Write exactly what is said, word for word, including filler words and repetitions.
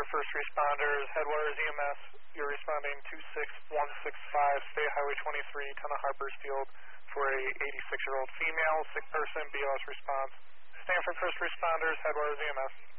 Stanford First Responders, Headwaters E M S. You're responding two six one six five, State Highway twenty-three, Town of Harpers Field, for a eighty-six-year-old female, sick person, B L S response. Stanford First Responders, Headwaters E M S.